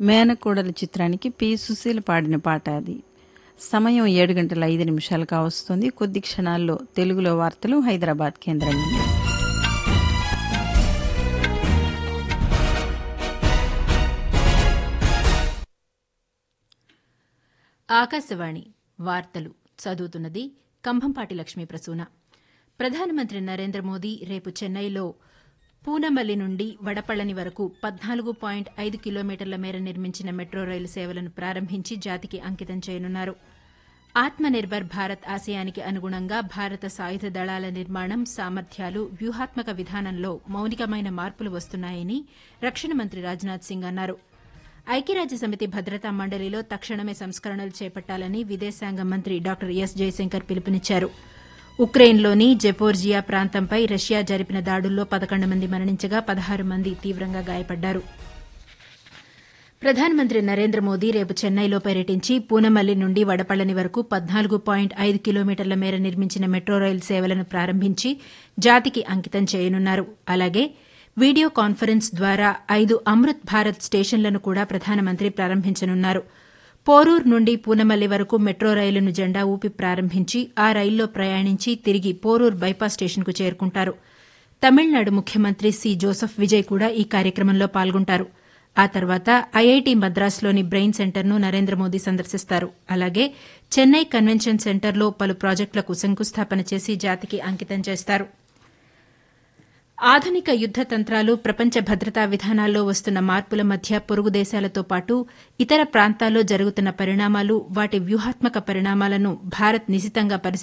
మేనకోడలు చిత్రానికి పి. సుశీల పాడిన పాట అది. సమయం 7:05 కావస్తోంది. కొద్ది క్షణాల్లో తెలుగులో వార్తలు హైదరాబాద్ కేంద్రం నుండి. ఆకాశవాణి వార్తలు చదువుతున్నది కంభంపాటి లక్ష్మీ ప్రసూన. ప్రధానమంత్రి నరేంద్ర మోదీ రేపు చెన్నైలో పూనమల్లి నుండి వడపళని వరకు 14.5 కిలోమీటర్ల మేర నిర్మించిన మెట్రో రైలు సేవలను ప్రారంభించి జాతికి అంకితం చేయనున్నారు. ఆత్మనిర్భర్ భారత్ ఆశయానికి అనుగుణంగా భారత సాయుధ దళాల నిర్మాణం, సామర్థ్యాలు, వ్యూహాత్మక విధానంలో మౌలికమైన మార్పులు వస్తున్నాయని రక్షణ మంత్రి రాజ్నాథ్ సింగ్ అన్నారు. ఐక్యరాజ్యసమితి భద్రతా మండలిలో తక్షణమే సంస్కరణలు చేపట్టాలని విదేశాంగ మంత్రి డాక్టర్ ఎస్ జయశంకర్ పిలుపునిచ్చారు. ఉక్రెయిన్లోని జెపోర్జియా ప్రాంతంపై రష్యా జరిపిన దాడుల్లో 11 మంది మరణించగా 16 మంది తీవ్రంగా గాయపడ్డారు. ప్రధానమంత్రి నరేంద్ర మోదీ రేపు చెన్నైలో పర్యటించి పూనమల్లి నుండి వడపళని వరకు 14.5 కిలోమీటర్ల మేర నిర్మించిన మెట్రో రైలు సేవలను ప్రారంభించి జాతికి అంకితం చేయనున్నారు. అలాగే వీడియో కాన్ఫరెన్స్ ద్వారా 5 అమృత్ భారత్ స్టేషన్లను కూడా ప్రధానమంత్రి ప్రారంభించనున్నారు. పోరూరు నుండి పూనమల్లి వరకు మెట్రో రైలును జెండా ఊపి ప్రారంభించి ఆ రైల్లో ప్రయాణించి తిరిగి పోరూరు బైపాస్ స్టేషన్కు చేరుకుంటారు. తమిళనాడు ముఖ్యమంత్రి సి జోసెఫ్ విజయ్ కూడా ఈ కార్యక్రమంలో పాల్గొంటారు. ఆ తర్వాత ఐఐటి మద్రాసులోని బ్రెయిన్ సెంటర్ను నరేంద్ర మోదీ సందర్శిస్తారు. అలాగే చెన్నై కన్వెన్షన్ సెంటర్లో పలు ప్రాజెక్టులకు శంకుస్థాపన చేసి జాతికి అంకితం చేస్తారు. ఆధునిక యుద్ద తంత్రాలు, ప్రపంచ భద్రతా విధానాల్లో వస్తున్న మార్పుల మధ్య పొరుగు దేశాలతో పాటు ఇతర ప్రాంతాల్లో జరుగుతున్న పరిణామాలు, వాటి వ్యూహాత్మక పరిణామాలను భారత్ నిశితంగా